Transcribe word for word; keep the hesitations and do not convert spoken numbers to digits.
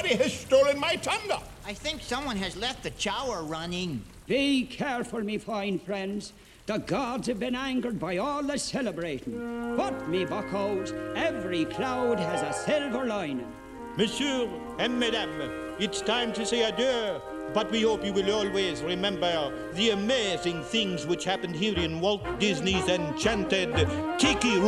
Somebody has stolen my thunder. I think someone has left the shower running. Be careful, me fine friends. The gods have been angered by all the celebrating. But, me buckos, every cloud has a silver lining. Monsieur and Madame, it's time to say adieu. But we hope you will always remember the amazing things which happened here in Walt Disney's Enchanted Tiki Room.